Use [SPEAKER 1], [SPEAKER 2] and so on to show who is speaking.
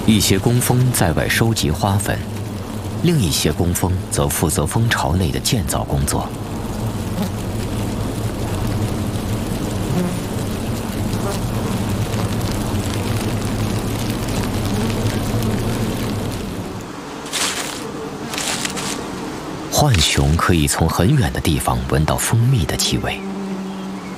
[SPEAKER 1] 一些工蜂在外收集花粉，另一些工蜂则负责蜂巢内的建造工作。浣熊可以从很远的地方闻到蜂蜜的气味。